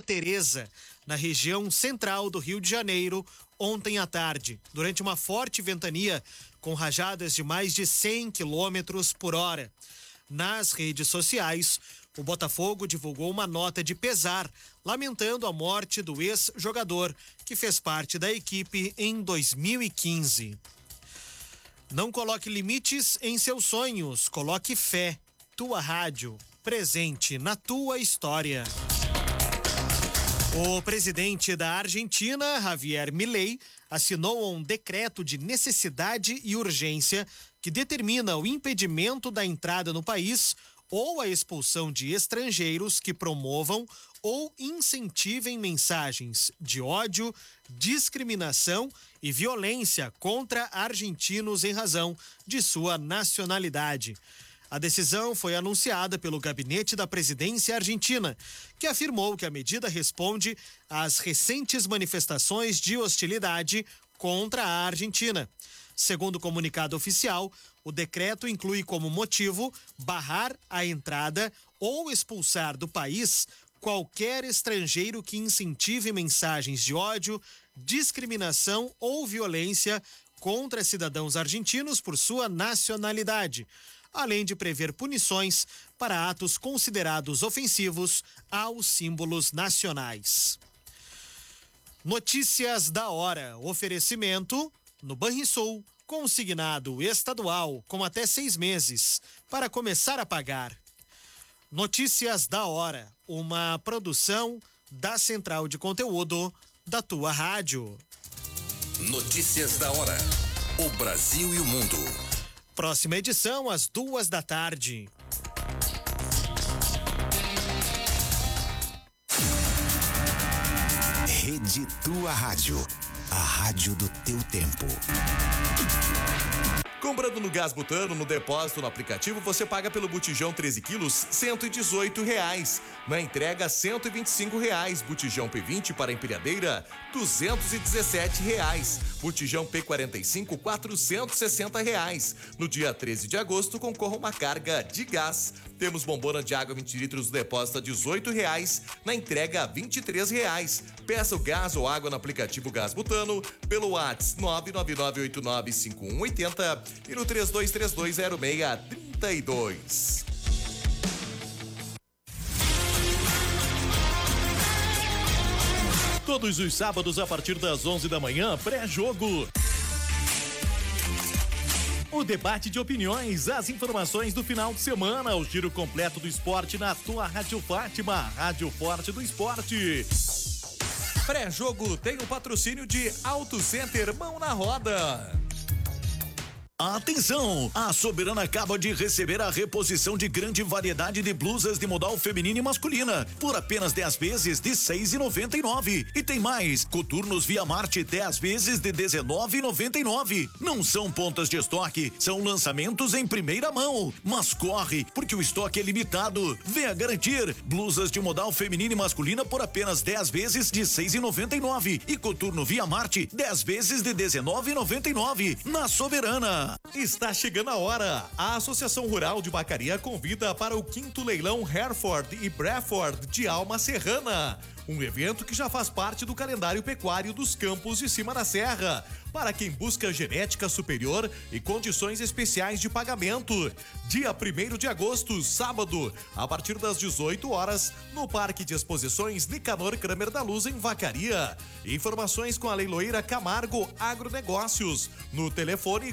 Teresa, na região central do Rio de Janeiro, ontem à tarde, durante uma forte ventania com rajadas de mais de 100 quilômetros por hora. Nas redes sociais, o Botafogo divulgou uma nota de pesar, lamentando a morte do ex-jogador, que fez parte da equipe em 2015. Não coloque limites em seus sonhos, coloque fé. Tua Rádio, presente na tua história. O presidente da Argentina, Javier Milei, assinou um decreto de necessidade e urgência que determina o impedimento da entrada no país ou a expulsão de estrangeiros que promovam ou incentivem mensagens de ódio, discriminação e violência contra argentinos em razão de sua nacionalidade. A decisão foi anunciada pelo gabinete da presidência argentina, que afirmou que a medida responde às recentes manifestações de hostilidade contra a Argentina. Segundo o comunicado oficial, o decreto inclui como motivo barrar a entrada ou expulsar do país qualquer estrangeiro que incentive mensagens de ódio, discriminação ou violência contra cidadãos argentinos por sua nacionalidade, além de prever punições para atos considerados ofensivos aos símbolos nacionais. Notícias da hora. Oferecimento no Banrisul, consignado estadual com até 6 meses para começar a pagar. Notícias da hora. Uma produção da Central de Conteúdo da tua rádio. Notícias da hora. O Brasil e o mundo. Próxima edição, às 14h. Rede Tua Rádio. A rádio do teu tempo. Comprando no Gás Butano, no depósito, no aplicativo, você paga pelo botijão 13 quilos, R$118. Na entrega, R$125. Botijão P20 para empilhadeira, R$217. Botijão P45, R$460. No dia 13 de agosto, concorra uma carga de gás. Temos bombona de água 20 litros do depósito a R$18. Na entrega, R$23. Peça o gás ou água no aplicativo Gás Butano pelo WhatsApp 999895180 e no 32320632. Todos os sábados a partir das 11 da manhã, pré-jogo. O debate de opiniões, as informações do final de semana, o giro completo do esporte na tua Rádio Fátima, Rádio Forte do Esporte. Pré-jogo tem o patrocínio de Auto Center Mão na Roda. Atenção! A Soberana acaba de receber a reposição de grande variedade de blusas de modal feminina e masculina por apenas 10 vezes de R$6,99. E tem mais, coturnos Via Marte 10 vezes de R$19,99. Não são pontas de estoque, são lançamentos em primeira mão. Mas corre, porque o estoque é limitado. Venha garantir blusas de modal feminina e masculina por apenas 10 vezes de R$6,99 e coturno Via Marte 10 vezes de R$19,99 na Soberana. Está chegando a hora. A Associação Rural de Vacaria convida para o 5º leilão Hereford e Breford de Alma Serrana. Um evento que já faz parte do calendário pecuário dos campos de cima da serra, para quem busca genética superior e condições especiais de pagamento. Dia 1º de agosto, sábado, a partir das 18 horas, no Parque de Exposições Nicanor Kramer da Luz, em Vacaria. Informações com a leiloeira Camargo Agronegócios, no telefone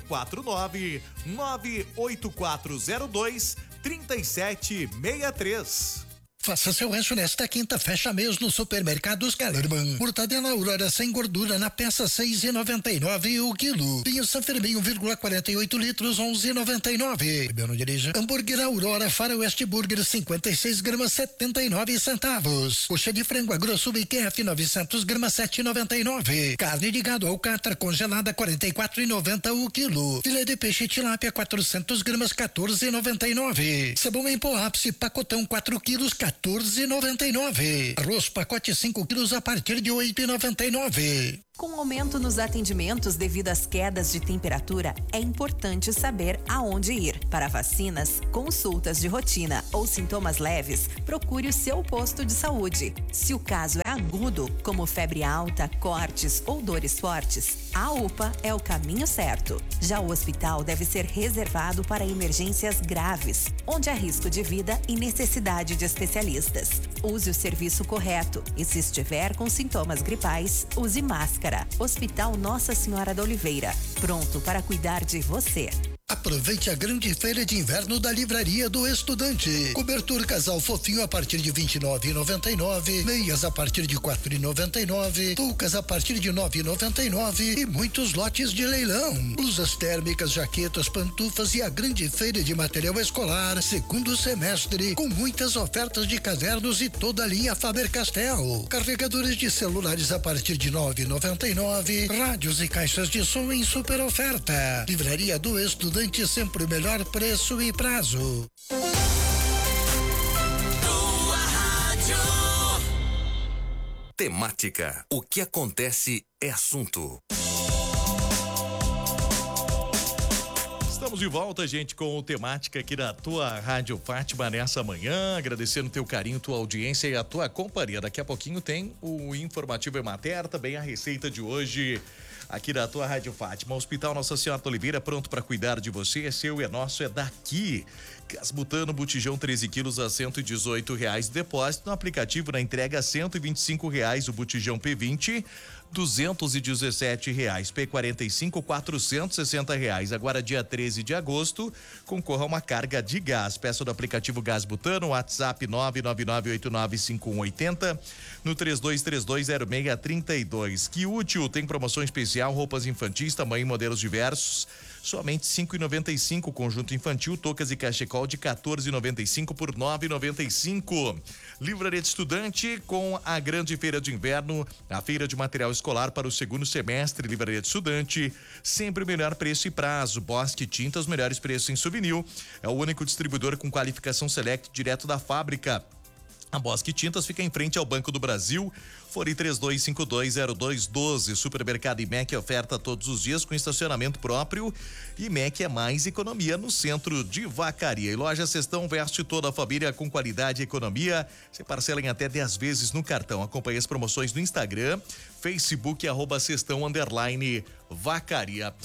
49-98402-3763. Faça seu rancho nesta quinta, fecha mês no Supermercados Kellerman. Mortadela Aurora sem gordura na peça R$6,99 o quilo. Vinho San Firmino 1,48 litros 11,99. Bebeu, não dirija. Hambúrguer Aurora Faroeste Burger 56 gramas 79 centavos. Coxa de frango grosso BQF 900 gramas 7,99. Carne de gado alcatra congelada 44,90 o quilo. Filé de peixe tilápia 400 gramas 14,99. Sabão em pó ápice pacotão 4 quilos 14,99. Arroz pacote 5 quilos a partir de 8,99. Com aumento nos atendimentos devido às quedas de temperatura, é importante saber aonde ir. Para vacinas, consultas de rotina ou sintomas leves, procure o seu posto de saúde. Se o caso é agudo, como febre alta, cortes ou dores fortes, a UPA é o caminho certo. Já o hospital deve ser reservado para emergências graves, onde há risco de vida e necessidade de especialistas. Use o serviço correto e, se estiver com sintomas gripais, use máscara. Hospital Nossa Senhora da Oliveira, pronto para cuidar de você. Aproveite a grande feira de inverno da Livraria do Estudante. Cobertor casal fofinho a partir de R$ 29,99, meias a partir de R$ 4,99, toucas a partir de R$ 9,99 e muitos lotes de leilão. Blusas térmicas, jaquetas, pantufas e a grande feira de material escolar, segundo semestre, com muitas ofertas de cadernos e toda a linha Faber-Castell. Carregadores de celulares a partir de R$ 9,99, rádios e caixas de som em super oferta. Livraria do Estudante, sempre o melhor preço e prazo. Temática. O que acontece é assunto. Estamos de volta, gente, com o Temática aqui da tua Rádio Fátima nessa manhã, agradecendo teu carinho, tua audiência e a tua companhia. Daqui a pouquinho tem o informativo Emater, também a receita de hoje aqui da tua Rádio Fátima. Hospital Nossa Senhora da Oliveira, pronto para cuidar de você, é seu, é nosso, é daqui. Gás butano, botijão 13 quilos a R$118, depósito no aplicativo, na entrega R$125, o botijão P20, R$217, P45, R$460. Agora, dia 13 de agosto, concorra a uma carga de gás. Peça do aplicativo Gás Butano, WhatsApp 999895180, no 32320632. Que útil, tem promoção especial, roupas infantis, tamanho e modelos diversos, somente R$5,95, conjunto infantil, toucas e cachecol de R$14,95 por R$9,95. Livraria de Estudante com a grande feira de inverno, a feira de material escolar para o segundo semestre. Livraria de Estudante, sempre o melhor preço e prazo. Bosque Tintas, melhores preços em souvenir. É o único distribuidor com qualificação Select direto da fábrica. A Bosque Tintas fica em frente ao Banco do Brasil, Fone 32520212. Supermercado IMEC oferta todos os dias com estacionamento próprio. IMEC é mais economia no centro de Vacaria. E Loja Cestão veste toda a família com qualidade e economia. Você parcela em até 10 vezes no cartão. Acompanhe as promoções no Instagram, Facebook, @Cestão_Vacaria.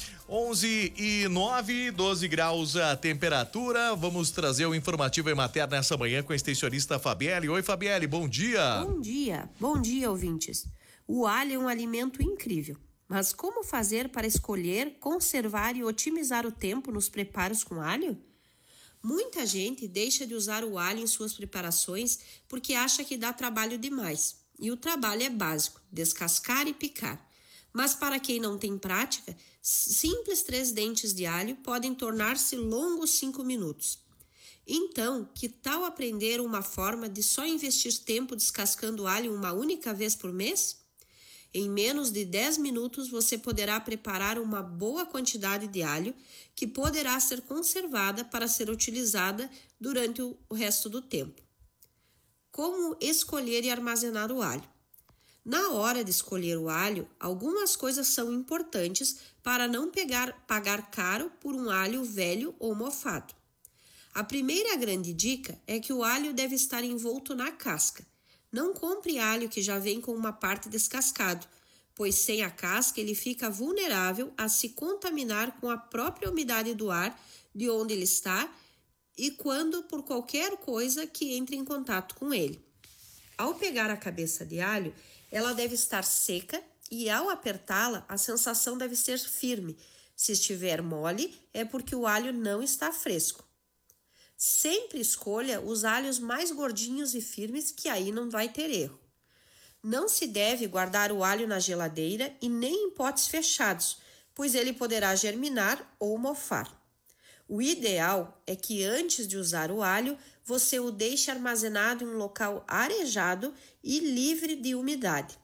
11:09, 12 graus a temperatura. Vamos trazer o informativo Emater nessa manhã com a extensionista Fabielle. Oi, Fabielle, bom dia. Bom dia, ouvintes. O alho é um alimento incrível, mas como fazer para escolher, conservar e otimizar o tempo nos preparos com alho? Muita gente deixa de usar o alho em suas preparações porque acha que dá trabalho demais. E o trabalho é básico, descascar e picar. Mas para quem não tem prática, simples 3 dentes de alho podem tornar-se longos 5 minutos. Então, que tal aprender uma forma de só investir tempo descascando alho uma única vez por mês? Em menos de 10 minutos você poderá preparar uma boa quantidade de alho que poderá ser conservada para ser utilizada durante o resto do tempo. Como escolher e armazenar o alho? Na hora de escolher o alho, algumas coisas são importantes para não pagar caro por um alho velho ou mofado. A primeira grande dica é que o alho deve estar envolto na casca. Não compre alho que já vem com uma parte descascado, pois sem a casca ele fica vulnerável a se contaminar com a própria umidade do ar de onde ele está e quando por qualquer coisa que entre em contato com ele. Ao pegar a cabeça de alho, ela deve estar seca e ao apertá-la, a sensação deve ser firme. Se estiver mole, é porque o alho não está fresco. Sempre escolha os alhos mais gordinhos e firmes, que aí não vai ter erro. Não se deve guardar o alho na geladeira e nem em potes fechados, pois ele poderá germinar ou mofar. O ideal é que antes de usar o alho, você o deixe armazenado em um local arejado e livre de umidade.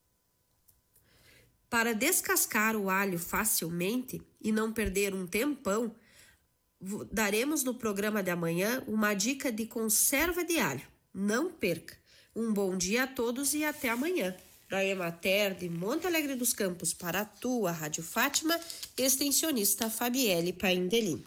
Para descascar o alho facilmente e não perder um tempão, daremos no programa de amanhã uma dica de conserva de alho. Não perca! Um bom dia a todos e até amanhã. Da Emater de Monte Alegre dos Campos para a tua Rádio Fátima, extensionista Fabielle Paindelin.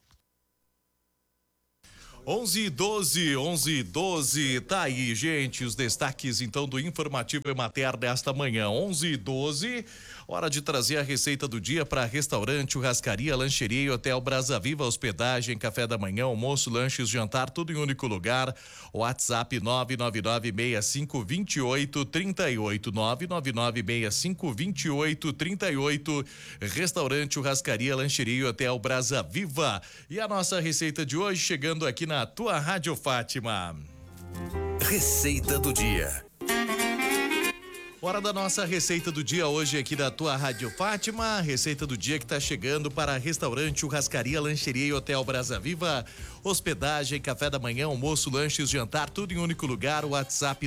11:12, tá aí, gente, os destaques então do informativo Emater desta manhã, 11:12, hora de trazer a receita do dia para restaurante, churrascaria, lancheria e hotel Brasa Viva, hospedagem, café da manhã, almoço, lanches, jantar, tudo em um único lugar. WhatsApp 999652838, 999652838, restaurante, churrascaria, lancheria e hotel Brasa Viva. E a nossa receita de hoje chegando aqui na tua Rádio Fátima. Receita do dia. Hora da nossa receita do dia hoje aqui da tua Rádio Fátima, receita do dia que tá chegando para restaurante, churrascaria, lancheria e hotel Brasa Viva, hospedagem, café da manhã, almoço, lanches, jantar, tudo em um único lugar. WhatsApp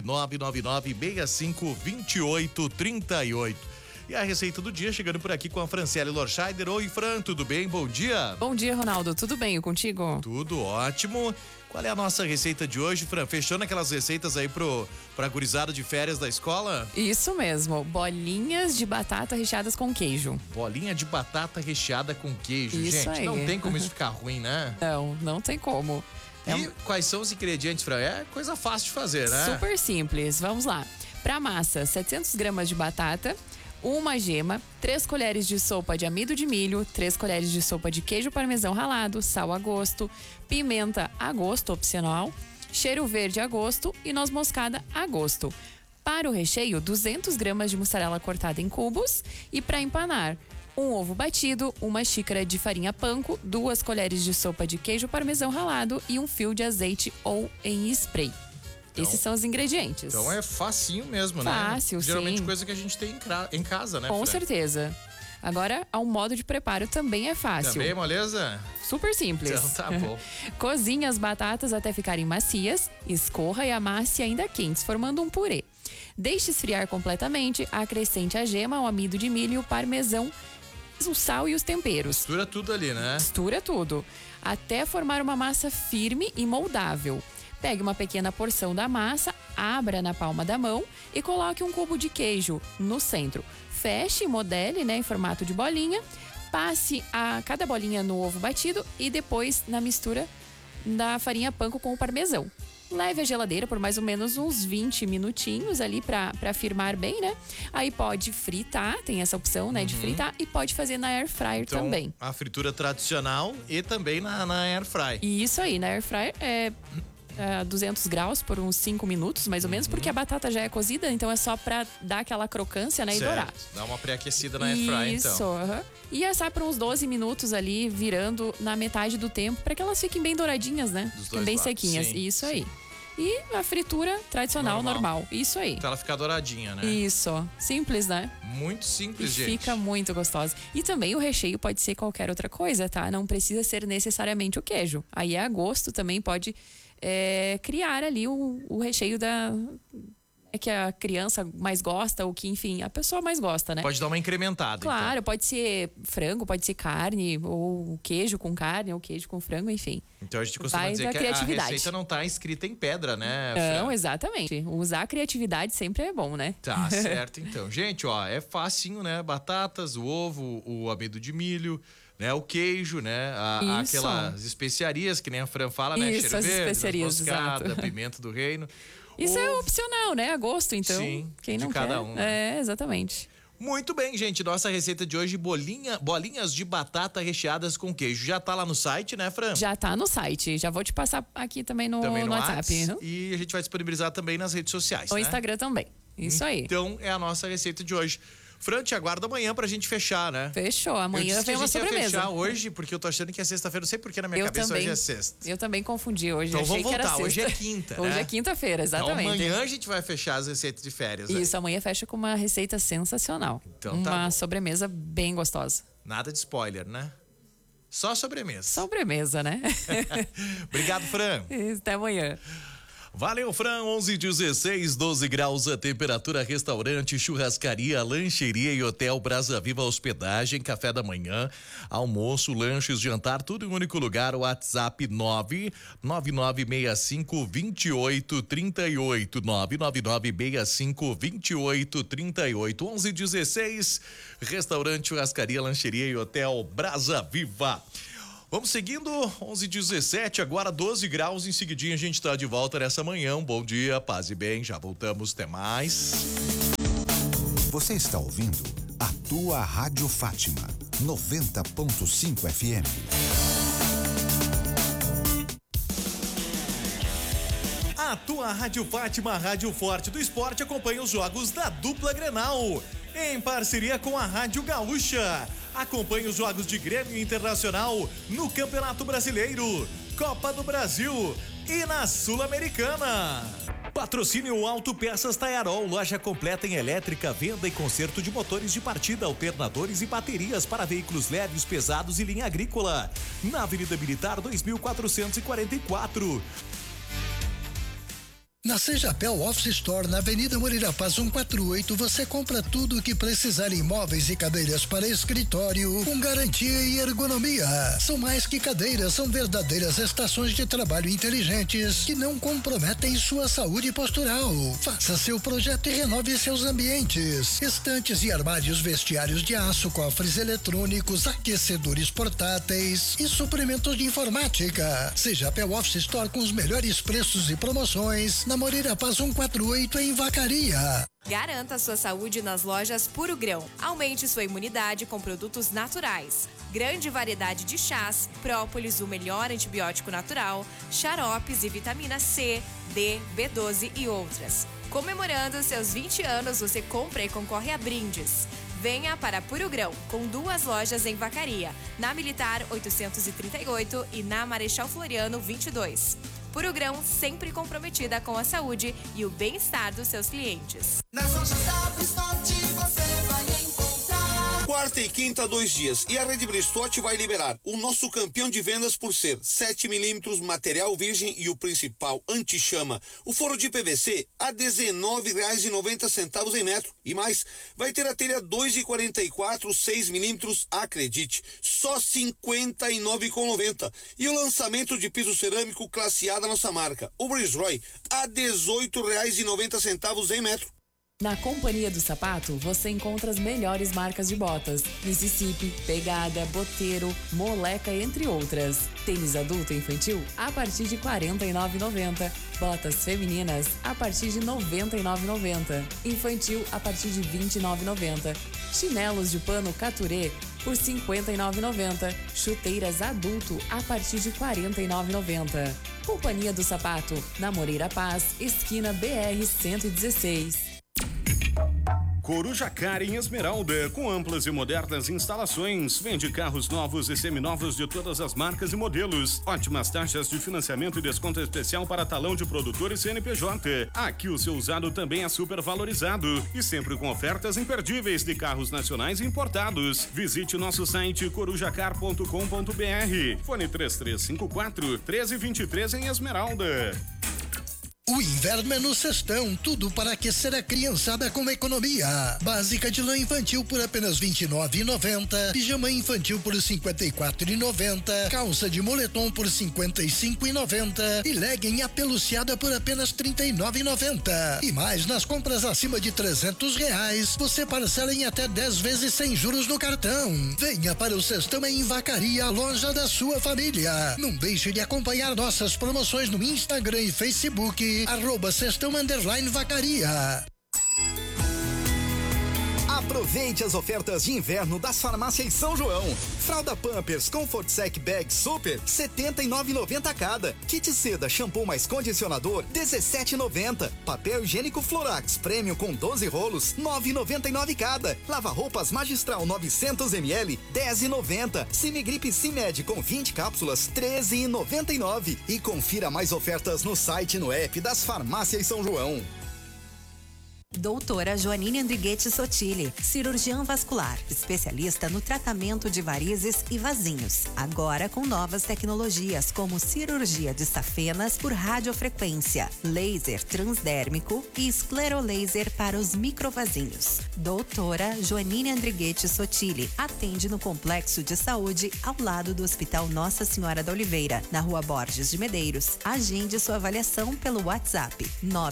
999652838. E a receita do dia chegando por aqui com a Franciele Lorscheider. Oi, Fran, tudo bem? Bom dia. Bom dia, Ronaldo. Tudo bem? E contigo? Tudo ótimo. Qual é a nossa receita de hoje, Fran? Fechando aquelas receitas aí pra gurizada de férias da escola? Isso mesmo. Bolinhas de batata recheadas com queijo. Bolinha de batata recheada com queijo. Isso gente, aí. Não tem como isso ficar ruim, né? Não tem como. E quais são os ingredientes, Fran? É coisa fácil de fazer, né? Super simples. Vamos lá. Pra massa, 700 gramas de batata, uma gema, 3 colheres de sopa de amido de milho, 3 colheres de sopa de queijo parmesão ralado, sal a gosto, pimenta a gosto opcional, cheiro verde a gosto e noz moscada a gosto. Para o recheio, 200 gramas de mussarela cortada em cubos e para empanar, um ovo batido, uma xícara de farinha panko, 2 colheres de sopa de queijo parmesão ralado e um fio de azeite ou em spray. Esses são os ingredientes. Então é facinho mesmo, né? Fácil, Geralmente sim. coisa que a gente tem em casa, né? Com Fran? certeza. Agora, ao modo de preparo também é fácil. Também, moleza? Super simples. Então tá bom. Cozinhe as batatas até ficarem macias, escorra e amasse ainda quentes, formando um purê. Deixe esfriar completamente, acrescente a gema, o amido de milho, o parmesão, o sal e os temperos. Mistura tudo ali, né? Mistura tudo, até formar uma massa firme e moldável. Pegue uma pequena porção da massa, abra na palma da mão e coloque um cubo de queijo no centro. Feche e modele, em formato de bolinha. Passe cada bolinha no ovo batido e depois na mistura da farinha panko com o parmesão. Leve à geladeira por mais ou menos uns 20 minutinhos ali pra firmar bem, né? Aí pode fritar, tem essa opção, de fritar, e pode fazer na air fryer então, também. A fritura tradicional e também na air fry. E isso aí, na air fryer é 200 graus por uns 5 minutos, mais ou menos, porque a batata já é cozida, então é só pra dar aquela crocância, e dourar. Dá uma pré-aquecida na air fry, então. Isso, E assar por uns 12 minutos ali, virando na metade do tempo, pra que elas fiquem bem douradinhas, né? Fiquem bem sequinhas. Sim, isso aí. E a fritura tradicional, normal. Isso aí. Pra ela ficar douradinha, né? Isso. Simples, né? Muito simples, gente. Fica muito gostosa. E também o recheio pode ser qualquer outra coisa, tá? Não precisa ser necessariamente o queijo. Aí é a gosto, também pode criar ali o recheio que a criança mais gosta, ou que, enfim, a pessoa mais gosta, né? Pode dar uma incrementada, Claro, então. pode ser frango, pode ser carne, ou queijo com carne, ou queijo com frango, enfim. Então a gente costuma Vai dizer da que a criatividade. receita não tá escrita em pedra, né, Não, Fran? exatamente. Usar a criatividade sempre é bom, né? Tá certo, então. Gente, ó, é facinho, né? Batatas, o ovo, o amido de milho, né? O queijo, né? Aquelas especiarias que nem a Fran fala, né? Isso, Cheiro as verde, especiarias, moscada, exato. pimenta do reino. Isso é opcional, né? A gosto, então. Sim, quem de não cada quer, um, né? Exatamente. Muito bem, gente. Nossa receita de hoje, bolinhas de batata recheadas com queijo. Já tá lá no site, né, Fran? Já tá no site. Já vou te passar aqui também no WhatsApp. E a gente vai disponibilizar também nas redes sociais, No né? Instagram também. Isso aí. Então, é a nossa receita de hoje. Fran, te aguardo amanhã pra gente fechar, né? Fechou. Amanhã vem uma Eu disse que a gente ia sobremesa. fechar hoje, porque eu tô achando que é sexta-feira. Não sei porque na minha cabeça também, hoje é sexta. Eu também confundi hoje. Então Achei vamos que era voltar. Hoje é sexta. quinta, né? Hoje é quinta-feira, exatamente. Então amanhã a gente vai fechar as receitas de férias. Isso, amanhã fecha com uma receita sensacional. Então tá uma bom. sobremesa bem gostosa. Nada de spoiler, né? Só sobremesa. Sobremesa, né? Obrigado, Fran. Até amanhã. Valeu, Fran, 11:16, 12 graus a temperatura. Restaurante, churrascaria, lancheria e hotel Brasa Viva, hospedagem, café da manhã, almoço, lanches, jantar, tudo em um único lugar. WhatsApp 999652838, 999652838, 11:16, restaurante, churrascaria, lancheria e hotel Brasa Viva. Vamos seguindo, 11:17, agora 12 graus, em seguidinho a gente tá de volta nessa manhã. Bom dia, paz e bem, já voltamos, até mais. Você está ouvindo a tua Rádio Fátima, 90.5 FM. A tua Rádio Fátima, a Rádio Forte do Esporte, acompanha os jogos da dupla Grenal, em parceria com a Rádio Gaúcha. Acompanhe os jogos de Grêmio Internacional no Campeonato Brasileiro, Copa do Brasil e na Sul-Americana. Patrocínio Autopeças Taiarol, loja completa em elétrica, venda e conserto de motores de partida, alternadores e baterias para veículos leves, pesados e linha agrícola. Na Avenida Militar 2444. Na Sejapel Office Store, na Avenida Moreira Paz 148, você compra tudo o que precisar em móveis e cadeiras para escritório, com garantia e ergonomia. São mais que cadeiras, são verdadeiras estações de trabalho inteligentes que não comprometem sua saúde postural. Faça seu projeto e renove seus ambientes. Estantes e armários, vestiários de aço, cofres eletrônicos, aquecedores portáteis e suprimentos de informática. Sejapel Office Store com os melhores preços e promoções na Moreira Paz 148 em Vacaria. Garanta sua saúde nas lojas Puro Grão. Aumente sua imunidade com produtos naturais. Grande variedade de chás, própolis, o melhor antibiótico natural, xaropes e vitamina C, D, B12 e outras. Comemorando seus 20 anos, você compra e concorre a brindes. Venha para Puro Grão, com 2 lojas em Vacaria, na Militar 838 e na Marechal Floriano 22. Puro Grão, sempre comprometida com a saúde e o bem-estar dos seus clientes. Nas lojas da Bristote você vai encontrar. Quarta e quinta, 2 dias. E a Rede Bristote vai liberar o nosso campeão de vendas por ser 7mm, material virgem e o principal, anti-chama. O forro de PVC a R$ 19,90 em metro. E mais, vai ter a telha 2,44, 6mm, acredite, só R$ 59,90. E o lançamento de piso cerâmico classe A da nossa marca, o Brisroy, a R$ 18,90 em metro. Na Companhia do Sapato, você encontra as melhores marcas de botas: Mississippi, Pegada, Boteiro, Moleca, entre outras. Tênis adulto e infantil a partir de R$ 49,90. Botas femininas a partir de R$ 99,90. Infantil a partir de R$ 29,90. Chinelos de pano Caturé por R$ 59,90. Chuteiras adulto a partir de R$ 49,90. Companhia do Sapato, na Moreira Paz, esquina BR 116. Coruja Car em Esmeralda, com amplas e modernas instalações, vende carros novos e seminovos de todas as marcas e modelos, ótimas taxas de financiamento e desconto especial para talão de produtor e CNPJ. Aqui o seu usado também é super valorizado e sempre com ofertas imperdíveis de carros nacionais e importados. Visite nosso site corujacar.com.br. Fone 3354-1323 em Esmeralda. O inverno é no Cestão, tudo para aquecer a criançada com economia. Básica de lã infantil por apenas R$ 29,90. Pijama infantil por R$ 54,90. Calça de moletom por R$ 55,90. E legging apeluciada por apenas R$ 39,90. E mais, nas compras acima de R$ 300, você parcela em até 10 vezes sem juros no cartão. Venha para o Cestão em Vacaria, a loja da sua família. Não deixe de acompanhar nossas promoções no Instagram e Facebook. @Cestão_Vacaria. Aproveite as ofertas de inverno das farmácias São João. Fralda Pampers Comfort Sec Bag Super, R$ 79,90 cada. Kit seda shampoo mais condicionador, R$ 17,90. Papel higiênico Florax Premium com 12 rolos, R$ 9,99 cada. Lava-roupas Magistral 900 ml, R$ 10,90. Cimigripe Cimed com 20 cápsulas, R$ 13,99. E confira mais ofertas no site e no app das farmácias São João. Doutora Joanine Andriguete Sotile, cirurgiã vascular, especialista no tratamento de varizes e vasinhos. Agora com novas tecnologias como cirurgia de safenas por radiofrequência, laser transdérmico e esclerolaser para os microvasinhos. Doutora Joanine Andriguete Sotile atende no Complexo de Saúde ao lado do Hospital Nossa Senhora da Oliveira, na Rua Borges de Medeiros. Agende sua avaliação pelo WhatsApp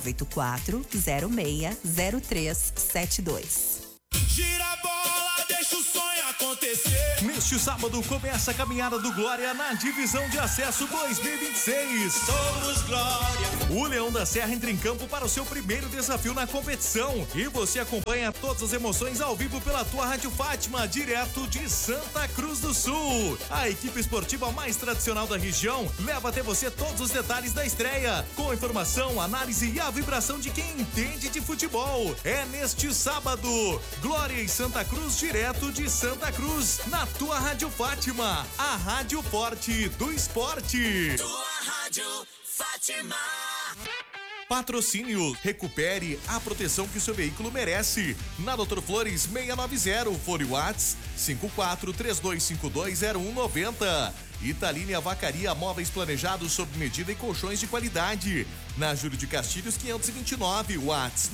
984-060372. Gira a bola, deixa o sonho acontecer. Neste sábado começa a caminhada do Glória na divisão de acesso 2026. Somos Glória. O Leão da Serra entra em campo para o seu primeiro desafio na competição e você acompanha todas as emoções ao vivo pela tua Rádio Fátima, direto de Santa Cruz do Sul. A equipe esportiva mais tradicional da região leva até você todos os detalhes da estreia, com informação, análise e a vibração de quem entende de futebol. É neste sábado, Glória e Santa Cruz, direto de Santa Cruz, na tua Rádio Fátima, a rádio forte do esporte. Tua Rádio Fátima. Patrocínio, recupere a proteção que o seu veículo merece. Na Doutor Flores 690, fone Whats 5432520190. Italine Vacaria, móveis planejados sob medida e colchões de qualidade. Na Júlio de Castilhos 529, Whats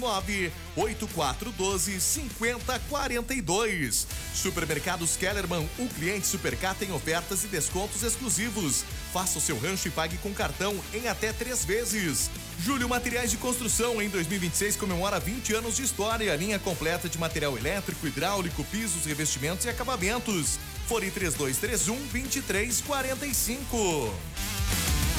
98412-5042. Supermercados Kellerman, o cliente Supercar tem ofertas e descontos exclusivos. Faça o seu rancho e pague com cartão em até 3 vezes. Júlio Materiais de Construção, em 2026 comemora 20 anos de história. Linha completa de material elétrico, hidráulico, pisos, revestimentos e acabamentos. Fone 3231-2345.